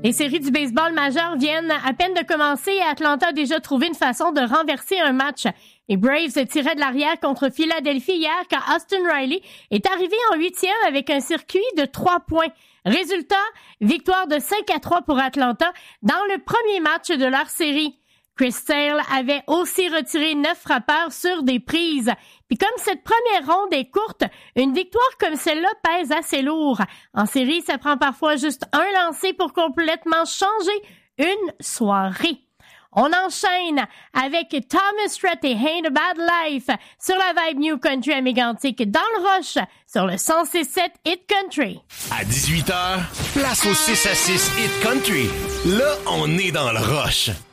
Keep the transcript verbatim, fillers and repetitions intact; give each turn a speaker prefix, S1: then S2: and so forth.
S1: Les séries du baseball majeur viennent à peine de commencer et Atlanta a déjà trouvé une façon de renverser un match. Les Braves se tiraient de l'arrière contre Philadelphie hier quand Austin Riley est arrivé en huitième avec un circuit de trois points. Résultat, victoire de cinq à trois pour Atlanta dans le premier match de leur série. Chris Sale avait aussi retiré neuf frappeurs sur des prises. Puis comme cette première ronde est courte, une victoire comme celle-là pèse assez lourd. En série, ça prend parfois juste un lancer pour complètement changer une soirée. On enchaîne avec Thomas Rhett et Ain't a Bad Life sur la Vibe New Country à Mégantic dans le Roche sur le cent six sept Hit Country.
S2: À dix-huit heures, place au six à six Hit Country. Là, on est dans le Roche.